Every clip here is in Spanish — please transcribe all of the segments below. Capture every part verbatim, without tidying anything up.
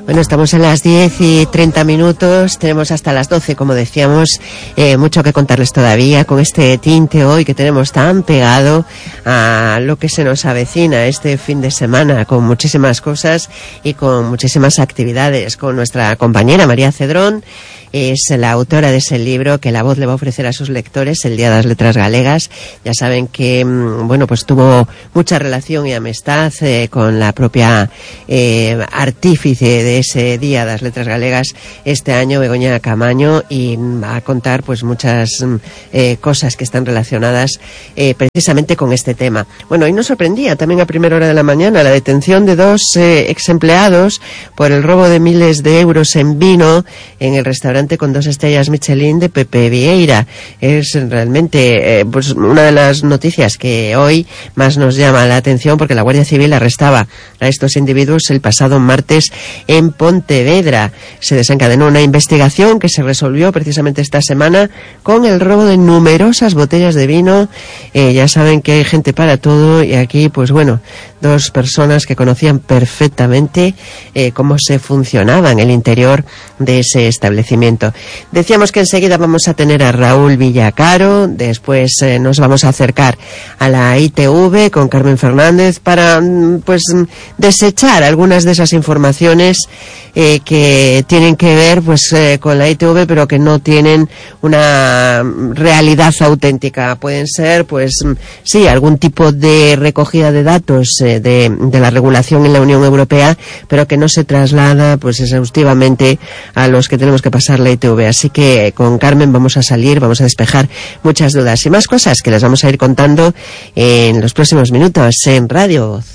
Bueno, estamos en las diez y treinta minutos, tenemos hasta las doce, como decíamos, eh, mucho que contarles todavía con este tinte hoy que tenemos tan pegado a lo que se nos avecina este fin de semana, con muchísimas cosas y con muchísimas actividades, con nuestra compañera María Cedrón. Es la autora de ese libro que La Voz le va a ofrecer a sus lectores, el Día das Letras Galegas. Ya saben que, bueno, pues tuvo mucha relación y amistad eh, con la propia eh, artífice de ese Día das Letras Galegas este año, Begoña Camaño, y va a contar pues muchas eh, cosas que están relacionadas eh, precisamente con este tema. Bueno, y nos sorprendía también a primera hora de la mañana la detención de dos eh, ex empleados por el robo de miles de euros en vino en el restaurante con dos estrellas Michelin de Pepe Vieira. Es realmente eh, pues una de las noticias que hoy más nos llama la atención, porque la Guardia Civil arrestaba a estos individuos el pasado martes en Pontevedra. Se desencadenó una investigación que se resolvió precisamente esta semana con el robo de numerosas botellas de vino. Eh, ya saben que hay gente para todo, y aquí pues bueno, dos personas que conocían perfectamente eh, cómo se funcionaba en el interior de ese establecimiento. Decíamos que enseguida vamos a tener a Raúl Villacaro, después eh, nos vamos a acercar a la I T V con Carmen Fernández para pues desechar algunas de esas informaciones eh, que tienen que ver pues eh, con la I T V, pero que no tienen una realidad auténtica. Pueden ser pues sí, algún tipo de recogida de datos eh, de, de la regulación en la Unión Europea, pero que no se traslada pues exhaustivamente a los que tenemos que pasar la I T V. Así que con Carmen vamos a salir, vamos a despejar muchas dudas y más cosas que les vamos a ir contando en los próximos minutos en Radio Voz.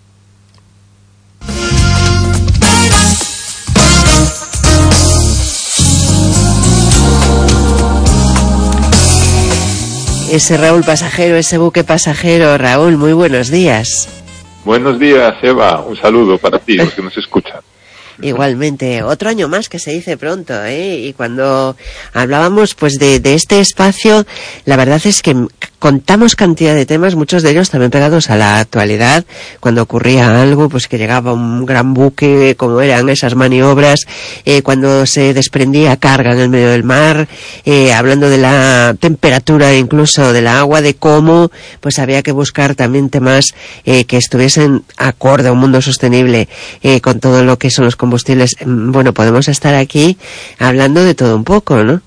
Ese Raúl pasajero, ese buque pasajero. Raúl, muy buenos días. Buenos días, Eva. Un saludo para ti, los que nos escuchan. Igualmente, otro año más que se dice pronto, ¿eh? Y cuando hablábamos pues de, de este espacio, la verdad es que contamos cantidad de temas, muchos de ellos también pegados a la actualidad, cuando ocurría algo, pues que llegaba un gran buque, como eran esas maniobras, eh, cuando se desprendía carga en el medio del mar, eh, hablando de la temperatura incluso del agua, de cómo pues había que buscar también temas eh, que estuviesen acorde a un mundo sostenible, eh, con todo lo que son los combustibles. Bueno, podemos estar aquí hablando de todo un poco, ¿no?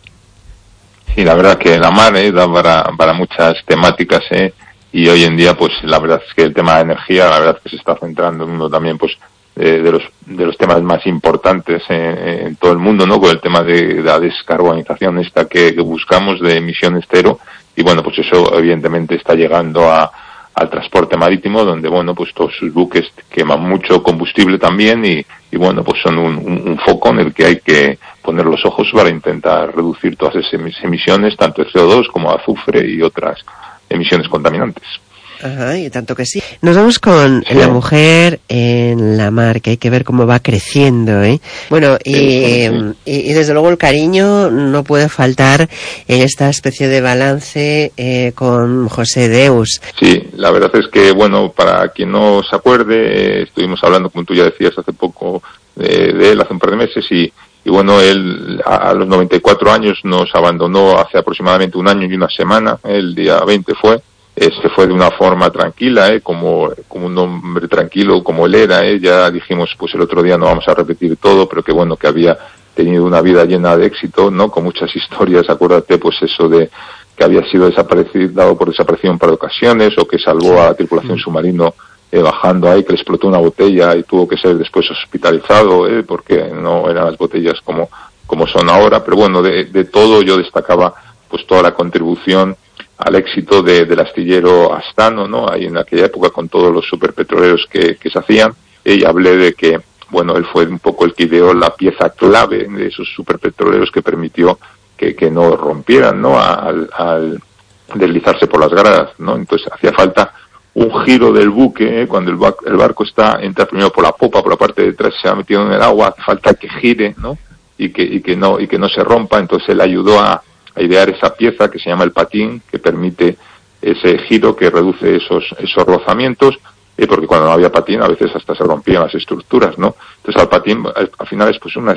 Sí, la verdad que la mar eh, da para, para muchas temáticas, eh, y hoy en día, pues la verdad es que el tema de energía, la verdad es que se está centrando en uno también, pues, eh, de los de los temas más importantes eh, en todo el mundo, ¿no? Con el tema de, de la descarbonización esta que, que buscamos, de emisiones cero, y bueno, pues eso evidentemente está llegando a al transporte marítimo, donde bueno, pues todos sus buques queman mucho combustible también, y, y bueno, pues son un, un, un foco en el que hay que poner los ojos para intentar reducir todas esas emisiones, tanto de C O dos como azufre y otras emisiones contaminantes. Ajá, y tanto que sí. Nos vamos con sí. La mujer en la mar, que hay que ver cómo va creciendo, ¿eh? Bueno, y, sí, sí. y, y desde luego el cariño no puede faltar en esta especie de balance eh, con José Deus. Sí, la verdad es que, bueno, para quien no se acuerde, eh, estuvimos hablando, como tú ya decías, hace poco de, de él, hace un par de meses, y Y bueno, él a, a los noventa y cuatro años nos abandonó hace aproximadamente un año y una semana, el día veinte fue. Se fue de una forma tranquila, ¿eh? como, como un hombre tranquilo, como él era, ¿eh? Ya dijimos, pues el otro día no vamos a repetir todo, pero que bueno, que había tenido una vida llena de éxito, ¿no? Con muchas historias, acuérdate, pues eso de que había sido desaparecido, dado por desaparición un par de ocasiones, o que salvó a la tripulación submarino eh, bajando ahí, que le explotó una botella y tuvo que ser después hospitalizado, ¿eh? Porque no eran las botellas como, como son ahora, pero bueno, de, de todo yo destacaba pues toda la contribución al éxito de, del astillero Astano, ¿no? Ahí en aquella época, con todos los superpetroleros que, que se hacían, y hablé de que, bueno, él fue un poco el que ideó la pieza clave de esos superpetroleros que permitió que, que no rompieran, ¿no? Al, al deslizarse por las gradas, ¿no? Entonces hacía falta un giro del buque, ¿eh? Cuando el, ba- el barco está, entra primero por la popa, por la parte de detrás, se ha metido en el agua, hace falta que gire, ¿no? Y que, y que no, y que no se rompa. Entonces él ayudó a a idear esa pieza que se llama el patín, que permite ese giro, que reduce esos esos rozamientos, eh, porque cuando no había patín a veces hasta se rompían las estructuras, ¿no? Entonces al patín al, al final es pues una,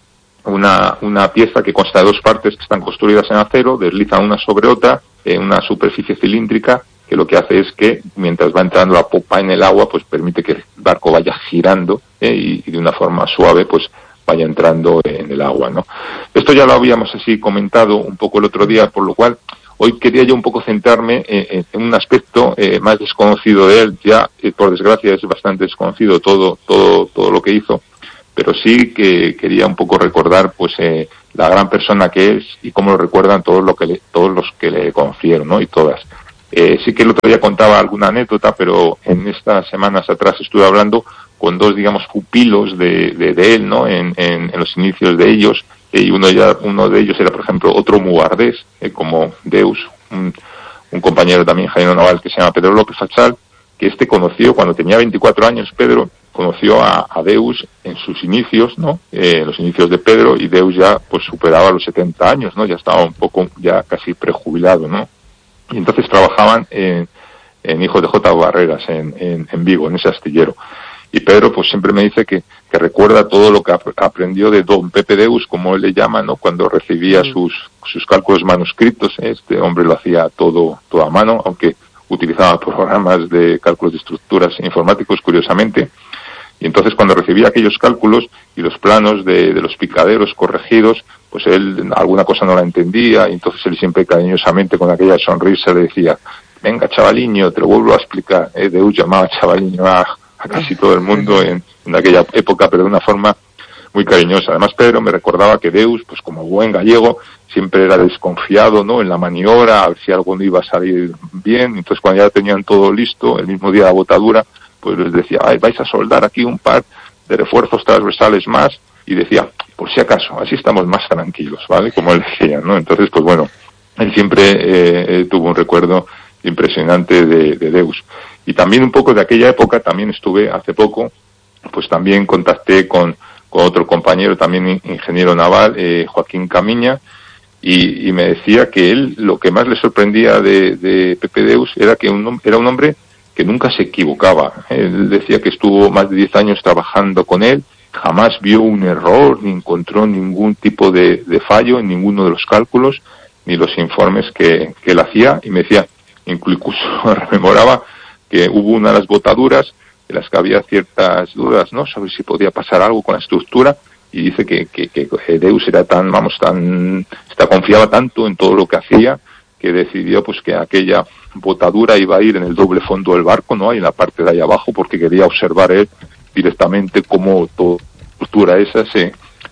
una, una pieza que consta de dos partes que están construidas en acero, deslizan una sobre otra en una superficie cilíndrica, que lo que hace es que mientras va entrando la popa en el agua, pues permite que el barco vaya girando, ¿eh? y, y de una forma suave, pues vaya entrando en el agua, ¿no? Esto ya lo habíamos así comentado un poco el otro día, por lo cual hoy quería yo un poco centrarme en, en un aspecto eh, más desconocido de él. Ya, eh, por desgracia, es bastante desconocido todo, todo, todo lo que hizo, pero sí que quería un poco recordar, pues, eh, la gran persona que es y cómo lo recuerdan todos, lo que le, todos los que le conocieron, ¿no? Y todas. Eh, sí que el otro día contaba alguna anécdota, pero en estas semanas atrás estuve hablando con dos, digamos, pupilos de, de, de él, ¿no? En, en, en los inicios de ellos, eh, y uno ya, uno de ellos era, por ejemplo, otro muardés, eh, como Deus, un, un compañero también, ingeniero naval, que se llama Pedro López Fachal, que este conoció, cuando tenía veinticuatro años, Pedro, conoció a, a Deus en sus inicios, ¿no? Eh, los inicios de Pedro, y Deus ya, pues, superaba los setenta años, ¿no? Ya estaba un poco, ya casi prejubilado, ¿no? Y entonces trabajaban en, en Hijos de J. Barreras, en, en, en Vigo, en ese astillero. Y Pedro, pues siempre me dice que, que recuerda todo lo que ap- aprendió de don Pepe Deus, como él le llama, ¿no? Cuando recibía mm. sus, sus cálculos manuscritos. Este hombre lo hacía todo, todo a mano, aunque utilizaba programas de cálculos de estructuras informáticos, curiosamente. Y entonces cuando recibía aquellos cálculos y los planos de, de los picaderos corregidos, pues él alguna cosa no la entendía, y entonces él siempre cariñosamente con aquella sonrisa le decía: venga, chavaliño, te lo vuelvo a explicar. Eh, Deus llamaba chavaliño a, a casi todo el mundo en, en aquella época, pero de una forma muy cariñosa. Además, Pedro me recordaba que Deus, pues como buen gallego, siempre era desconfiado, ¿no? En la maniobra, a ver si algo no iba a salir bien. Entonces, cuando ya tenían todo listo, el mismo día de la botadura, pues les decía: ay, vais a soldar aquí un par de refuerzos transversales más, y decía, por si acaso, así estamos más tranquilos, ¿vale? Como él decía, ¿no? Entonces, pues bueno, él siempre eh, tuvo un recuerdo impresionante de, de Deus. Y también un poco de aquella época, también estuve hace poco, pues también contacté con, con otro compañero, también ingeniero naval, eh, Joaquín Camiña, y, y me decía que él, lo que más le sorprendía de, de Pepe Deus era que un, era un hombre que nunca se equivocaba. Él decía que estuvo más de diez años trabajando con él, jamás vio un error, ni encontró ningún tipo de, de fallo en ninguno de los cálculos, ni los informes que, que él hacía, y me decía, incluso rememoraba que hubo una de las botaduras en las que había ciertas dudas, ¿no?, sobre si podía pasar algo con la estructura, y dice que, que, que Deus era tan, vamos, tan, está confiaba tanto en todo lo que hacía, que decidió pues que aquella botadura iba a ir en el doble fondo del barco, ¿no?, ahí en la parte de ahí abajo, porque quería observar él directamente cómo toda la estructura esa se,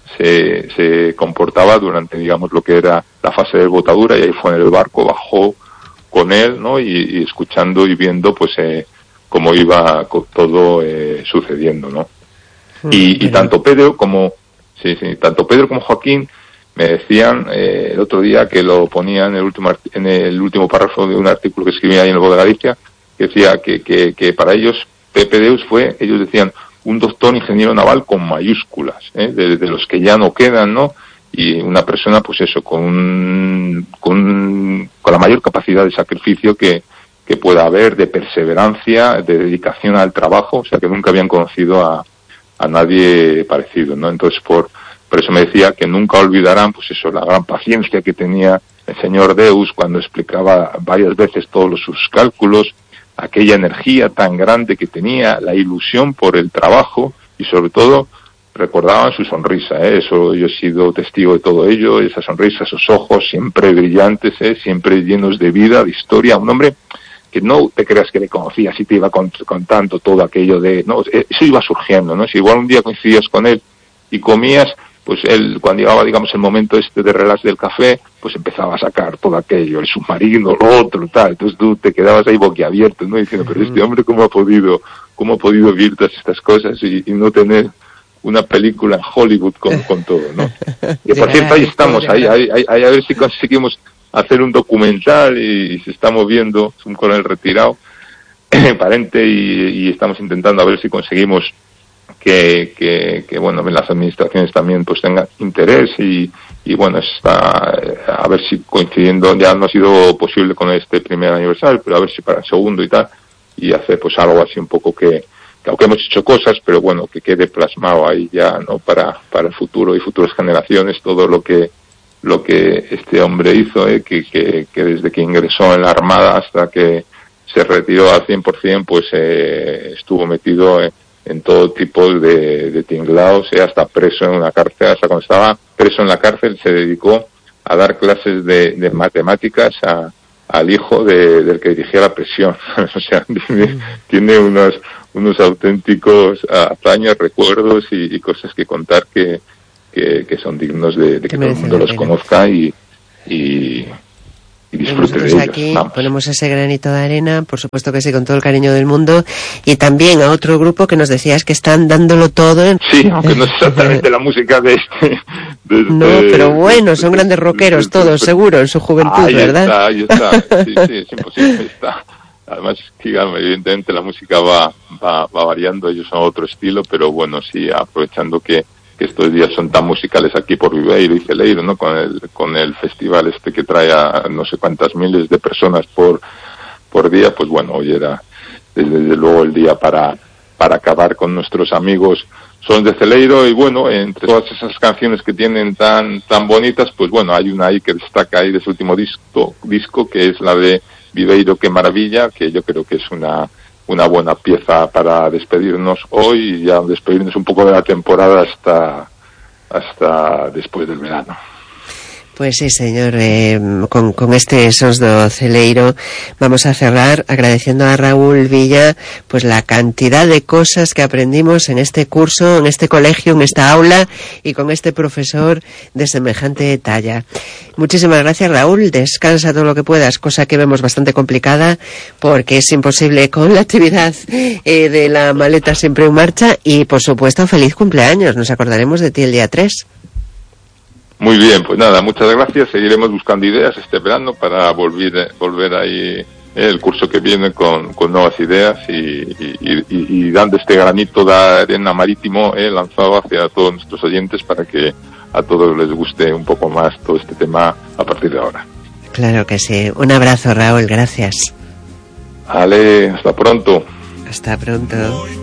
se, se comportaba durante, digamos, lo que era la fase de botadura, y ahí fue en el barco, bajó con él, ¿no?, y, y escuchando y viendo, pues, eh, cómo iba todo eh, sucediendo, ¿no? Mm, y, y tanto Pedro como, sí, sí, tanto Pedro como Joaquín me decían eh, el otro día, que lo ponía en el último en el último párrafo de un artículo que escribía ahí en el Voz de Galicia, que decía que, que, que para ellos Pepe Deus fue, ellos decían, un doctor ingeniero naval con mayúsculas, ¿eh? de, de los que ya no quedan, ¿no? Y una persona, pues eso, con, un, con, con la mayor capacidad de sacrificio que, que pueda haber, de perseverancia, de dedicación al trabajo, o sea, que nunca habían conocido a, a nadie parecido, ¿no? Entonces, por, por eso me decía que nunca olvidarán, pues eso, la gran paciencia que tenía el señor Deus cuando explicaba varias veces todos sus cálculos, aquella energía tan grande que tenía, la ilusión por el trabajo, y sobre todo recordaban su sonrisa, ¿eh? Eso, yo he sido testigo de todo ello, esa sonrisa, esos ojos siempre brillantes, ¿eh? Siempre llenos de vida, de historia, un hombre que no te creas que le conocías y te iba contando todo aquello de, no, eso iba surgiendo, ¿no? Si igual un día coincidías con él y comías, pues él, cuando llegaba, digamos, el momento este de relax del café, pues empezaba a sacar todo aquello, el submarino, lo otro, tal. Entonces tú te quedabas ahí boquiabierto, ¿no? Diciendo, pero este hombre, ¿cómo ha podido, cómo ha podido vivir todas estas cosas y, y no tener una película en Hollywood con, con todo, ¿no? Y por cierto, ahí estamos, ahí, ahí, ahí, ahí a ver si conseguimos hacer un documental, y, y se está moviendo, es un coronel retirado, parente, y, y estamos intentando a ver si conseguimos que, que, que bueno, las administraciones también pues tengan interés, y, y bueno, está a ver si coincidiendo, ya no ha sido posible con este primer aniversario, pero a ver si para el segundo y tal, y hacer pues algo así un poco que, que aunque hemos hecho cosas, pero bueno, que quede plasmado ahí ya, ¿no? Para, para el futuro y futuras generaciones, todo lo que, lo que este hombre hizo, ¿eh? que, que, que desde que ingresó en la Armada hasta que se retiró al cien por ciento, pues eh, estuvo metido en, en todo tipo de, de tinglados, ¿eh? Hasta preso en una cárcel, hasta cuando estaba preso en la cárcel se dedicó a dar clases de, de matemáticas a, al hijo de, del que dirigía la prisión. O sea, tiene, tiene unos, unos auténticos hazañas, recuerdos y, y cosas que contar que, que, que son dignos de, de que todo el mundo los conozca y, y, y disfrute de ellos. Aquí Vamos. Ponemos ese granito de arena, por supuesto que sí, con todo el cariño del mundo, y también a otro grupo que nos decías que están dándolo todo. En... Sí, aunque no es exactamente la música de este... De este no, pero bueno, son grandes rockeros todos, seguro, en su juventud, ahí ¿verdad? Ahí está, ahí está, sí, sí, es imposible, ahí está. Además, digamos, evidentemente la música va, va, va variando, ellos son otro estilo, pero bueno, sí, aprovechando que que estos días son tan musicales aquí por Viveiro y Celeiro, ¿no? Con el, con el festival este que trae a no sé cuántas miles de personas por, por día, pues bueno, hoy era desde, desde luego el día para, para acabar con nuestros amigos Sons de Celeiro, y bueno, entre todas esas canciones que tienen tan, tan bonitas, pues bueno, hay una ahí que destaca ahí de su último disco, disco, que es la de Viveiro, qué maravilla, que yo creo que es una, una buena pieza para despedirnos hoy y ya despedirnos un poco de la temporada hasta hasta después del verano. Pues sí, señor, eh, con, con este Sons do Celeiro vamos a cerrar agradeciendo a Raúl Villa pues la cantidad de cosas que aprendimos en este curso, en este colegio, en esta aula y con este profesor de semejante talla. Muchísimas gracias, Raúl, descansa todo lo que puedas, cosa que vemos bastante complicada porque es imposible con la actividad eh, de la maleta siempre en marcha, y por supuesto feliz cumpleaños, nos acordaremos de ti el día tres. Muy bien, pues nada, muchas gracias. Seguiremos buscando ideas este verano para volver, volver ahí eh, el curso que viene con, con nuevas ideas y, y, y, y dando este granito de arena marítimo eh, lanzado hacia todos nuestros oyentes para que a todos les guste un poco más todo este tema a partir de ahora. Claro que sí. Un abrazo, Raúl, gracias. Vale, hasta pronto. Hasta pronto.